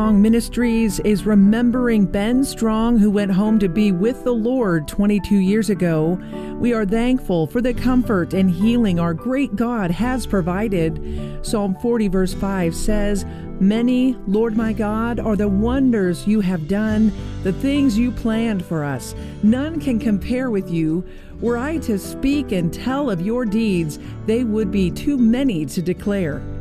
Strong Ministries is remembering Ben Strong, who went home to be with the Lord 22 years ago. We are thankful for the comfort and healing our great God has provided. Psalm 40 verse 5 says, "Many, Lord my God, are the wonders you have done, the things you planned for us. None can compare with you. Were I to speak and tell of your deeds, they would be too many to declare."